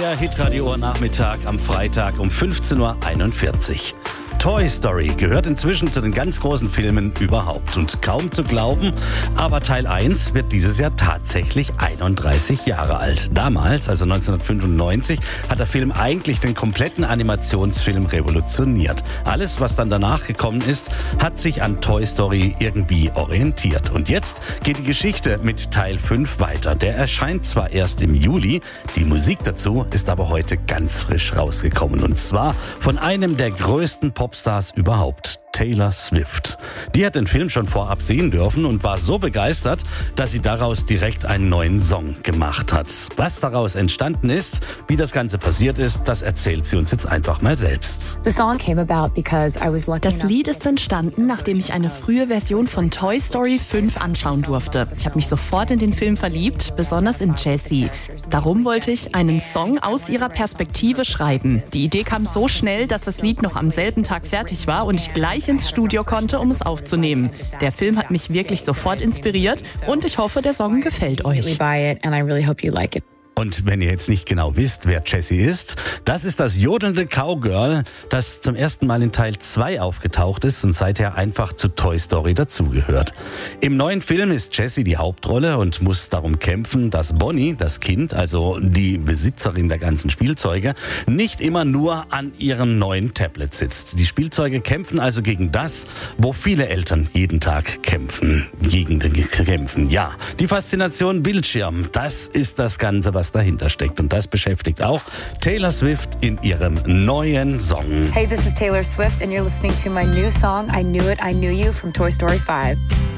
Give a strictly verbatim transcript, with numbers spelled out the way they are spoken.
Der Hitradio Nachmittag am Freitag um fünfzehn Uhr einundvierzig. Toy Story gehört inzwischen zu den ganz großen Filmen überhaupt. Und kaum zu glauben, aber Teil eins wird dieses Jahr tatsächlich einunddreißig Jahre alt. Damals, also neunzehnhundertfünfundneunzig, hat der Film eigentlich den kompletten Animationsfilm revolutioniert. Alles, was dann danach gekommen ist, hat sich an Toy Story irgendwie orientiert. Und jetzt geht die Geschichte mit Teil fünf weiter. Der erscheint zwar erst im Juli, die Musik dazu ist aber heute ganz frisch rausgekommen. Und zwar von einem der größten Popstars überhaupt, Taylor Swift. Die hat den Film schon vorab sehen dürfen und war so begeistert, dass sie daraus direkt einen neuen Song gemacht hat. Was daraus entstanden ist, wie das Ganze passiert ist, das erzählt sie uns jetzt einfach mal selbst. Das Lied ist entstanden, nachdem ich eine frühe Version von Toy Story fünf anschauen durfte. Ich habe mich sofort in den Film verliebt, besonders in Jessie. Darum wollte ich einen Song aus ihrer Perspektive schreiben. Die Idee kam so schnell, dass das Lied noch am selben Tag fertig war und ich gleich ins Studio konnte, um es aufzunehmen. Der Film hat mich wirklich sofort inspiriert und ich hoffe, der Song gefällt euch. Und wenn ihr jetzt nicht genau wisst, wer Jessie ist, das ist das jodelnde Cowgirl, das zum ersten Mal in Teil zwei aufgetaucht ist und seither einfach zu Toy Story dazugehört. Im neuen Film ist Jessie die Hauptrolle und muss darum kämpfen, dass Bonnie, das Kind, also die Besitzerin der ganzen Spielzeuge, nicht immer nur an ihrem neuen Tablet sitzt. Die Spielzeuge kämpfen also gegen das, wo viele Eltern jeden Tag kämpfen. Gegen den kämpfen, ja. Die Faszination Bildschirm, das ist das Ganze, was dahinter steckt. Und das beschäftigt auch Taylor Swift in ihrem neuen Song. Hey, this is Taylor Swift and you're listening to my new song, I Knew It, I Knew You from Toy Story five.